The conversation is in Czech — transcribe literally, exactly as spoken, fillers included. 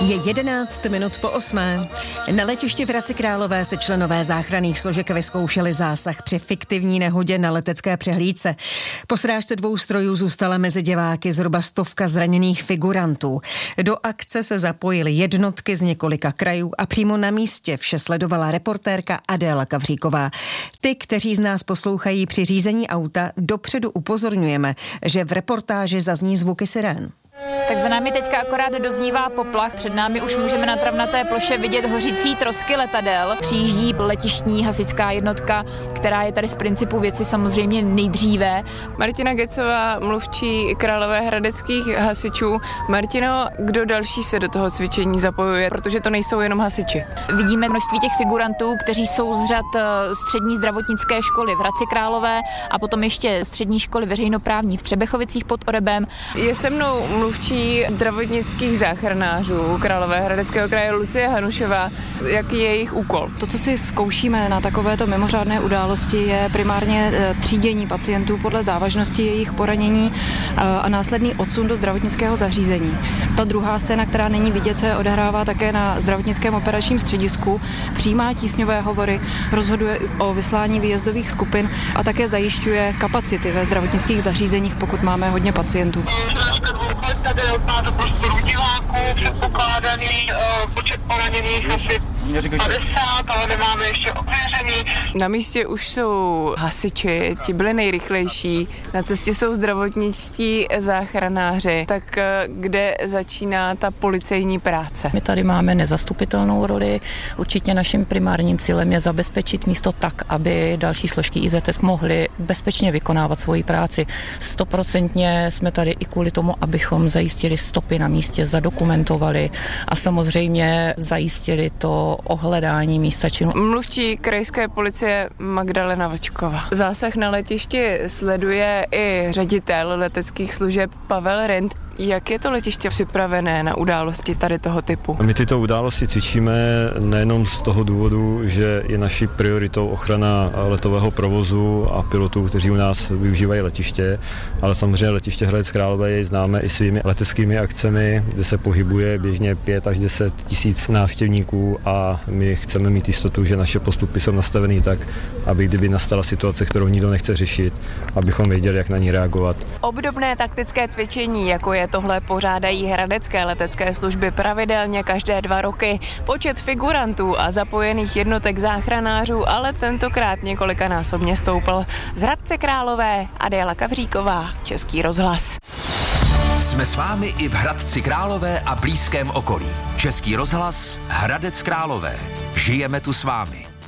Je jedenáct minut po osmé. Na letišti v Hradci Králové se členové záchranných složek vyzkoušeli zásah při fiktivní nehodě na letecké přehlídce. Po srážce dvou strojů zůstala mezi diváky zhruba stovka zraněných figurantů. Do akce se zapojily jednotky z několika krajů a přímo na místě vše sledovala reportérka Adéla Kavříková. Ty, kteří z nás poslouchají při řízení auta, dopředu upozorňujeme, že v reportáži zazní zvuky sirén. Tak za námi teďka akorát doznívá poplach. Před námi už můžeme na travnaté ploše vidět hořící trosky letadel. Přijíždí letištní hasičská jednotka, která je tady z principu věci samozřejmě nejdříve. Martina Gecová, mluvčí královéhradeckých hasičů. Martino, kdo další se do toho cvičení zapojuje, protože to nejsou jenom hasiči? Vidíme množství těch figurantů, kteří jsou z řad střední zdravotnické školy v Hradci Králové a potom ještě střední školy veřejnoprávní v Třebechovicích pod Orebem. Je se mnou mluvčí zdravotnických záchranářů Královéhradeckého kraje Lucie Hanušová. Jaký je jejich úkol? To, co si zkoušíme na takovéto mimořádné události, je primárně třídění pacientů podle závažnosti jejich poranění a následný odsun do zdravotnického zařízení. Ta druhá scéna, která není vidět, se odehrává také na zdravotnickém operačním středisku, přijímá tísňové hovory, rozhoduje o vyslání výjezdových skupin a také zajišťuje kapacity ve zdravotnických zařízeních, pokud máme hodně pacientů. Tady odpádu prostoru diváků, předpokládaný uh, počet poraněných asi padesát, ale nemáme ještě ověřený. Na místě už jsou hasiči, ti byli nejrychlejší, na cestě jsou zdravotničtí záchranáři. Tak kde začíná ta policejní práce? My tady máme nezastupitelnou roli. Určitě naším primárním cílem je zabezpečit místo tak, aby další složky I Z S mohly bezpečně vykonávat svoji práci. Stoprocentně jsme tady i kvůli tomu, abychom zajistili stopy na místě, zadokumentovali a samozřejmě zajistili to ohledání místa činu. Mluvčí krajské policie Magdalena Vlčková. Zásah na letišti sleduje i ředitel leteckých služeb Pavel Rind. Jak je to letiště připravené na události tady toho typu? My tyto události cvičíme nejenom z toho důvodu, že je naší prioritou ochrana letového provozu a pilotů, kteří u nás využívají letiště, ale samozřejmě letiště Hradec Králové je známé i svými leteckými akcemi, kde se pohybuje běžně pět až deset tisíc návštěvníků a my chceme mít jistotu, že naše postupy jsou nastavené tak, aby kdyby nastala situace, kterou nikdo nechce řešit, abychom věděli, jak na ní reagovat. Obdobné taktické cvičení, jako je tohle, pořádají hradecké letecké služby pravidelně každé dva roky. Počet figurantů a zapojených jednotek záchranářů ale tentokrát několikanásobně stoupl. Z Hradce Králové Adéla Kavříková, Český rozhlas. Jsme s vámi i v Hradci Králové a blízkém okolí. Český rozhlas, Hradec Králové. Žijeme tu s vámi.